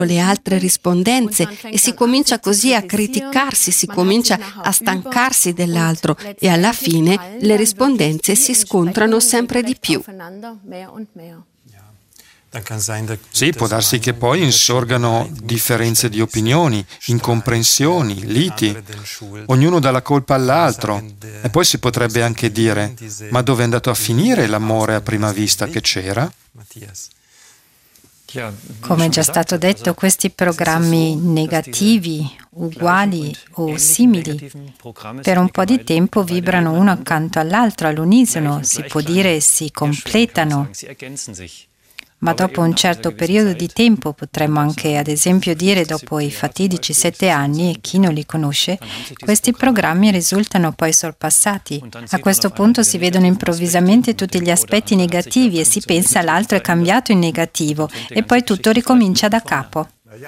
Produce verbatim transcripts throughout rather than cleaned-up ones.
le altre rispondenze e si comincia così a criticarsi, si comincia a stancarsi dell'altro e alla fine le rispondenze si scontrano sempre di più. Sì, può darsi che poi insorgano differenze di opinioni, incomprensioni, liti. Ognuno dà la colpa all'altro. E poi si potrebbe anche dire: ma dove è andato a finire l'amore a prima vista che c'era? Come è già stato detto, questi programmi negativi, uguali o simili, per un po' di tempo vibrano uno accanto all'altro, all'unisono, si può dire si completano. Ma dopo un certo periodo di tempo, potremmo anche ad esempio dire dopo i fatidici sette anni, e chi non li conosce, questi programmi risultano poi sorpassati. A questo punto si vedono improvvisamente tutti gli aspetti negativi e si pensa l'altro è cambiato in negativo e poi tutto ricomincia da capo.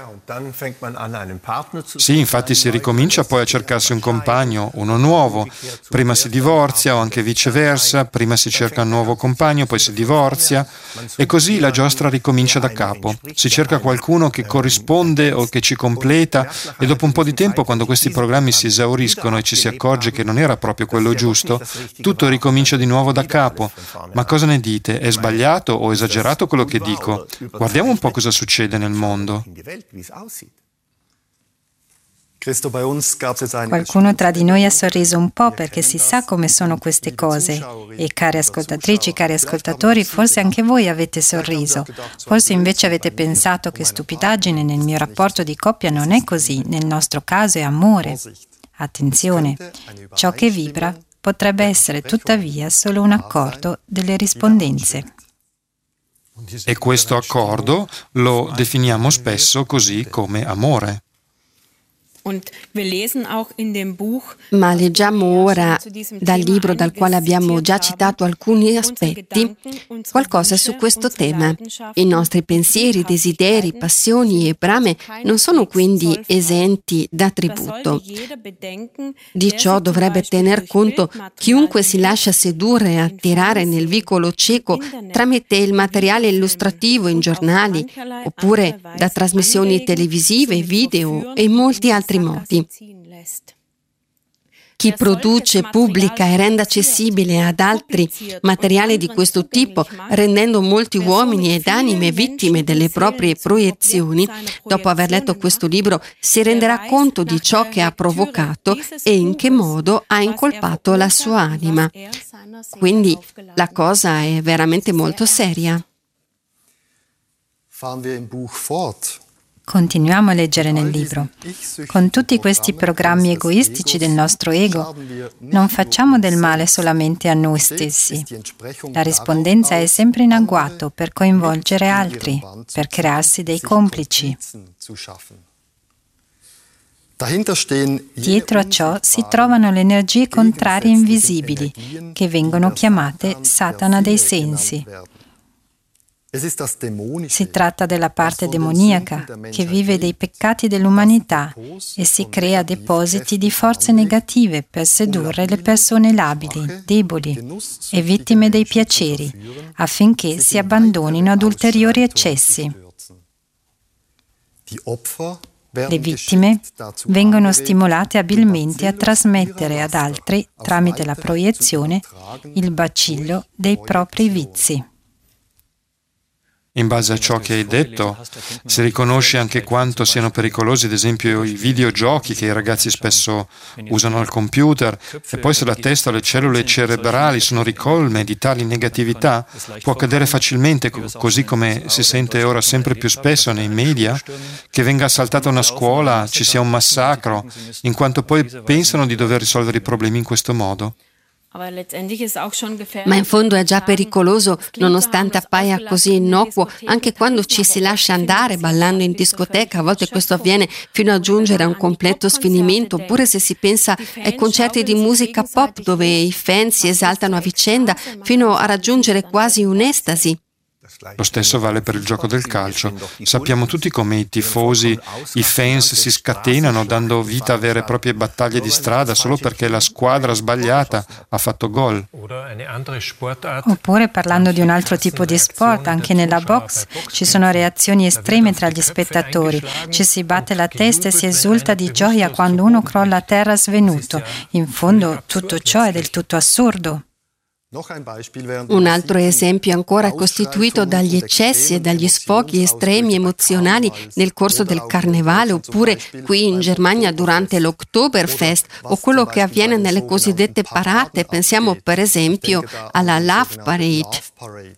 Sì, infatti si ricomincia poi a cercarsi un compagno, uno nuovo. Prima si divorzia o anche viceversa, prima si cerca un nuovo compagno, poi si divorzia e così la giostra ricomincia da capo. Si cerca qualcuno che corrisponde o che ci completa e dopo un po' di tempo, quando questi programmi si esauriscono e ci si accorge che non era proprio quello giusto, tutto ricomincia di nuovo da capo. Ma cosa ne dite? È sbagliato o esagerato quello che dico? Guardiamo un po' cosa succede nel mondo. Qualcuno tra di noi ha sorriso un po' perché si sa come sono queste cose e cari ascoltatrici, cari ascoltatori, forse anche voi avete sorriso, forse invece avete pensato che stupidaggine, nel mio rapporto di coppia non è così, nel nostro caso è amore. Attenzione, ciò che vibra potrebbe essere tuttavia solo un accordo delle rispondenze. E questo accordo lo definiamo spesso così come amore. Ma leggiamo ora dal libro dal quale abbiamo già citato alcuni aspetti qualcosa su questo tema. I nostri pensieri, desideri, passioni e brame non sono quindi esenti da tributo. Di ciò dovrebbe tener conto chiunque si lascia sedurre e attirare nel vicolo cieco tramite il materiale illustrativo in giornali oppure da trasmissioni televisive, video e molti altri modi. Chi produce, pubblica e rende accessibile ad altri materiale di questo tipo, rendendo molti uomini ed anime vittime delle proprie proiezioni, dopo aver letto questo libro si renderà conto di ciò che ha provocato e in che modo ha incolpato la sua anima. Quindi la cosa è veramente molto seria. Continuiamo a leggere nel libro. Con tutti questi programmi egoistici del nostro ego, non facciamo del male solamente a noi stessi. La rispondenza è sempre in agguato per coinvolgere altri, per crearsi dei complici. Dietro a ciò si trovano le energie contrarie invisibili, che vengono chiamate Satana dei sensi. Si tratta della parte demoniaca che vive dei peccati dell'umanità e si crea depositi di forze negative per sedurre le persone labili, deboli e vittime dei piaceri, affinché si abbandonino ad ulteriori eccessi. Le vittime vengono stimolate abilmente a trasmettere ad altri, tramite la proiezione, il bacillo dei propri vizi. In base a ciò che hai detto, si riconosce anche quanto siano pericolosi, ad esempio, i videogiochi che i ragazzi spesso usano al computer, e poi se la testa o le cellule cerebrali sono ricolme di tali negatività, può accadere facilmente, così come si sente ora sempre più spesso nei media, che venga assaltata una scuola, ci sia un massacro, in quanto poi pensano di dover risolvere i problemi in questo modo. Ma in fondo è già pericoloso, nonostante appaia così innocuo, anche quando ci si lascia andare ballando in discoteca. A volte questo avviene fino a giungere a un completo sfinimento, oppure se si pensa ai concerti di musica pop dove i fan si esaltano a vicenda fino a raggiungere quasi un'estasi. Lo stesso vale per il gioco del calcio. Sappiamo tutti come i tifosi, i fans si scatenano dando vita a vere e proprie battaglie di strada solo perché la squadra sbagliata ha fatto gol. Oppure, parlando di un altro tipo di sport, anche nella box ci sono reazioni estreme tra gli spettatori. Ci si batte la testa e si esulta di gioia quando uno crolla a terra svenuto. In fondo tutto ciò è del tutto assurdo. Un altro esempio ancora è costituito dagli eccessi e dagli sfoghi estremi emozionali nel corso del carnevale, oppure qui in Germania durante l'Oktoberfest, o quello che avviene nelle cosiddette parate. Pensiamo per esempio alla Love Parade.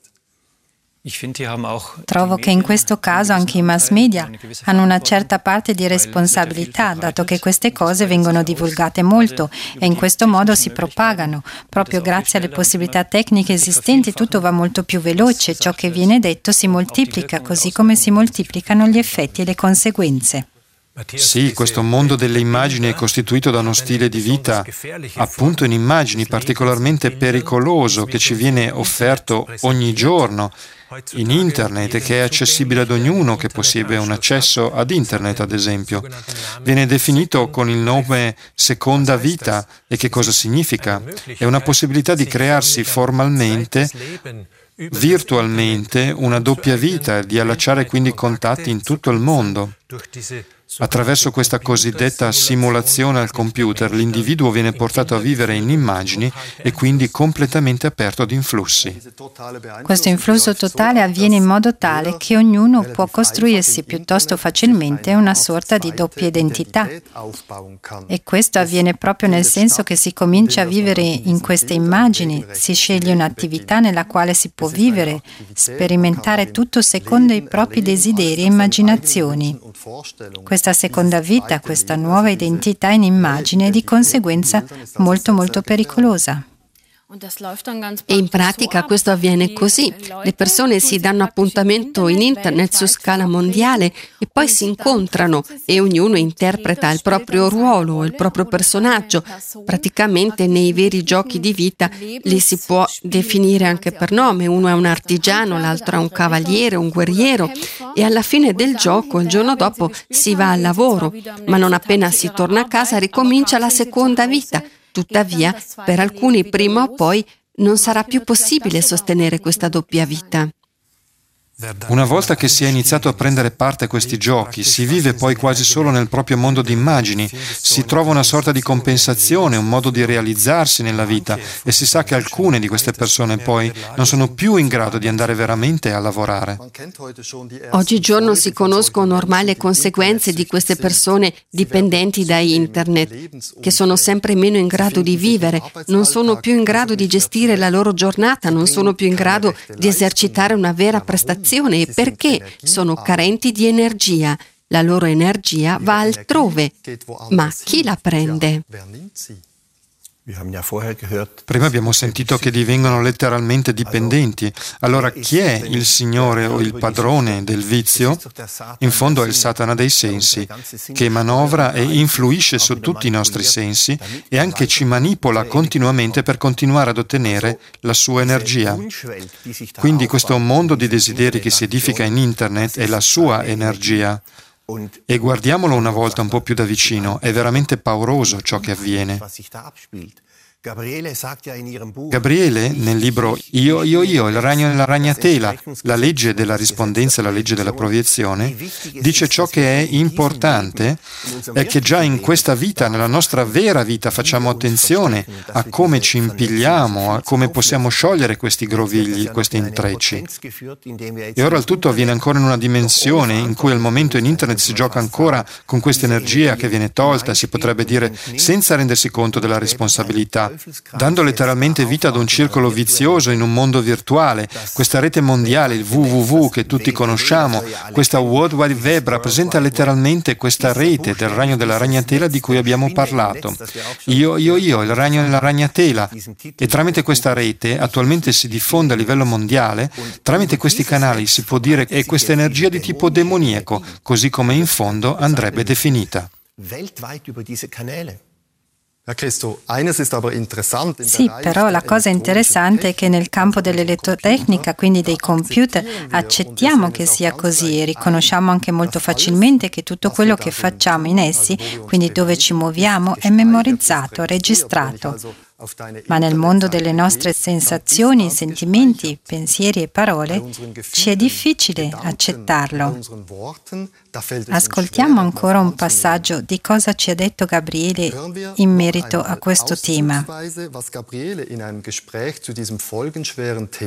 Trovo che in questo caso anche i mass media hanno una certa parte di responsabilità, dato che queste cose vengono divulgate molto e in questo modo si propagano. Proprio grazie alle possibilità tecniche esistenti tutto va molto più veloce, ciò che viene detto si moltiplica, così come si moltiplicano gli effetti e le conseguenze. Sì, questo mondo delle immagini è costituito da uno stile di vita, appunto in immagini, particolarmente pericoloso, che ci viene offerto ogni giorno in internet e che è accessibile ad ognuno che possiede un accesso ad internet, ad esempio. Viene definito con il nome seconda vita. E che cosa significa? È una possibilità di crearsi formalmente, virtualmente, una doppia vita e di allacciare quindi contatti in tutto il mondo. Attraverso questa cosiddetta simulazione al computer, l'individuo viene portato a vivere in immagini e quindi completamente aperto ad influssi. Questo influsso totale avviene in modo tale che ognuno può costruirsi piuttosto facilmente una sorta di doppia identità. E questo avviene proprio nel senso che si comincia a vivere in queste immagini, si sceglie un'attività nella quale si può vivere, sperimentare tutto secondo i propri desideri e immaginazioni. Questa seconda vita, questa nuova identità in immagine è di conseguenza molto molto pericolosa. E in pratica questo avviene così. Le persone si danno appuntamento in internet su scala mondiale e poi si incontrano e ognuno interpreta il proprio ruolo, il proprio personaggio. Praticamente nei veri giochi di vita li si può definire anche per nome. Uno è un artigiano, l'altro è un cavaliere, un guerriero e alla fine del gioco, il giorno dopo, si va al lavoro, ma non appena si torna a casa ricomincia la seconda vita. Tuttavia, per alcuni prima o poi non sarà più possibile sostenere questa doppia vita. Una volta che si è iniziato a prendere parte a questi giochi, si vive poi quasi solo nel proprio mondo di immagini, si trova una sorta di compensazione, un modo di realizzarsi nella vita e si sa che alcune di queste persone poi non sono più in grado di andare veramente a lavorare. Oggigiorno si conoscono ormai le conseguenze di queste persone dipendenti da internet, che sono sempre meno in grado di vivere, non sono più in grado di gestire la loro giornata, non sono più in grado di esercitare una vera prestazione. E perché sono carenti di energia. La loro energia va altrove, ma chi la prende? Prima abbiamo sentito che divengono letteralmente dipendenti. Allora chi è il signore o il padrone del vizio? In fondo è il Satana dei sensi, che manovra e influisce su tutti i nostri sensi e anche ci manipola continuamente per continuare ad ottenere la sua energia. Quindi questo mondo di desideri che si edifica in internet è la sua energia. E guardiamolo una volta un po' più da vicino, è veramente pauroso ciò che avviene. Gabriele, nel libro Io, io, io, il ragno nella ragnatela, la legge della rispondenza e la legge della proiezione, dice ciò che è importante è che già in questa vita, nella nostra vera vita, facciamo attenzione a come ci impigliamo, a come possiamo sciogliere questi grovigli, questi intrecci. E ora il tutto avviene ancora in una dimensione in cui al momento in internet si gioca ancora con questa energia che viene tolta, si potrebbe dire, senza rendersi conto della responsabilità, dando letteralmente vita ad un circolo vizioso in un mondo virtuale. Questa rete mondiale, il W W W che tutti conosciamo, questa World Wide Web rappresenta letteralmente questa rete del ragno della ragnatela di cui abbiamo parlato. Io, io, io, il ragno nella ragnatela. E tramite questa rete attualmente si diffonde a livello mondiale, tramite questi canali si può dire che è questa energia di tipo demoniaco, così come in fondo andrebbe definita. Sì, però la cosa interessante è che nel campo dell'elettrotecnica, quindi dei computer, accettiamo che sia così e riconosciamo anche molto facilmente che tutto quello che facciamo in essi, quindi dove ci muoviamo, è memorizzato, registrato. Ma nel mondo delle nostre sensazioni, sentimenti, pensieri e parole ci è difficile accettarlo. Ascoltiamo ancora un passaggio di cosa ci ha detto Gabriele in merito a questo tema.